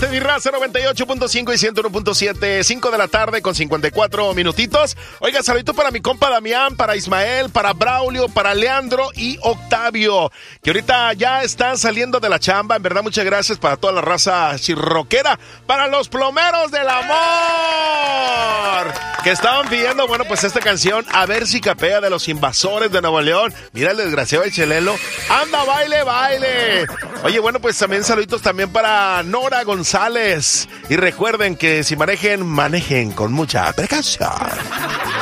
de mi raza, 98.5 y 101.7, 5 de la tarde con 54 minutitos. Oiga, saludito para mi compa Damián, para Ismael, para Braulio, para Leandro y Octavio, que ahorita ya están saliendo de la chamba. En verdad, muchas gracias para toda la raza chirroquera, para los plomeros del amor, que estaban pidiendo, bueno, pues esta canción, A ver si capea, de los Invasores de Nuevo León. Mira el desgraciado de Chelelo. ¡Anda, baile, baile! Oye, bueno, pues también saluditos también para Nora González. Y recuerden que si manejen con mucha precaución.